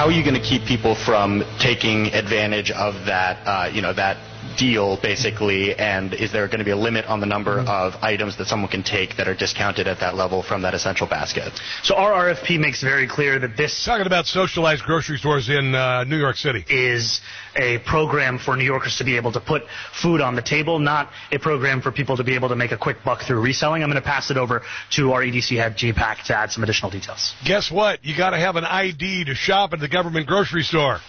how are you going to keep people from taking advantage of that, that deal, basically, and is there going to be a limit on the number of items that someone can take that are discounted at that level from that essential basket? So our RFP makes very clear that this... Talking about socialized grocery stores in New York City. ...is a program for New Yorkers to be able to put food on the table, not a program for people to be able to make a quick buck through reselling. I'm going to pass it over to our EDC head, G-Pack, to add some additional details. Guess what? You got to have an ID to shop at the government grocery store.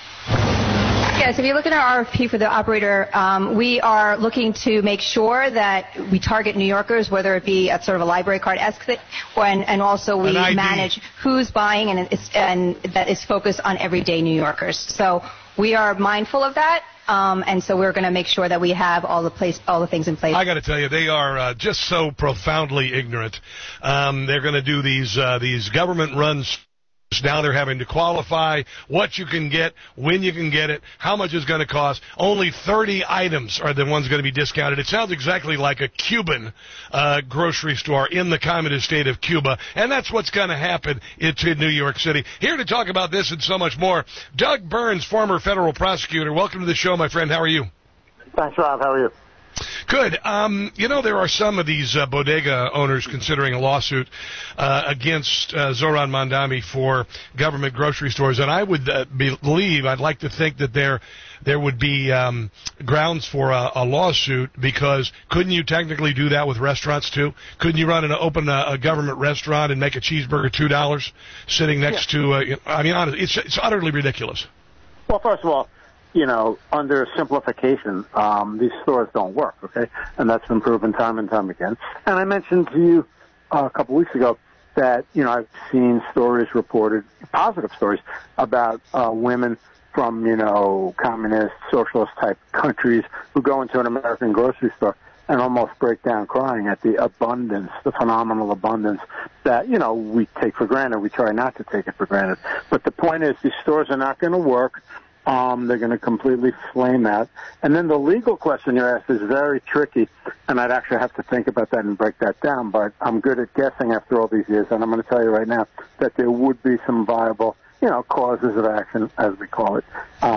Yes, if you look at our RFP for the operator, we are looking to make sure that we target New Yorkers, whether it be at sort of a library card-esque thing, and also we manage who's buying, and that is focused on everyday New Yorkers. So we are mindful of that, and so we're going to make sure that we have all the things in place. I got to tell you, they are just so profoundly ignorant. They're going to do these government-run. Now they're having to qualify what you can get, when you can get it, how much it's going to cost. Only 30 items are the ones going to be discounted. It sounds exactly like a Cuban grocery store in the communist state of Cuba, and that's what's going to happen in New York City. Here to talk about this and so much more, Doug Burns, former federal prosecutor. Welcome to the show, my friend. How are you? Thanks, Rob. How are you? Good. There are some of these bodega owners considering a lawsuit against Zoran Mandami for government grocery stores, and I would I'd like to think that there would be grounds for a lawsuit, because couldn't you technically do that with restaurants too? Couldn't you open a government restaurant and make a cheeseburger $2 sitting next to? Honestly, it's utterly ridiculous. Well, first of all, under simplification, these stores don't work, okay? And that's been proven time and time again. And I mentioned to you a couple weeks ago that, I've seen stories reported, positive stories, about women from, communist, socialist-type countries who go into an American grocery store and almost break down crying at the abundance, the phenomenal abundance that, we take for granted. We try not to take it for granted. But the point is, these stores are not going to work. They're going to completely flame that. And then the legal question you asked is very tricky, and I'd actually have to think about that and break that down. But I'm good at guessing after all these years, and I'm going to tell you right now that there would be some viable, causes of action, as we call it,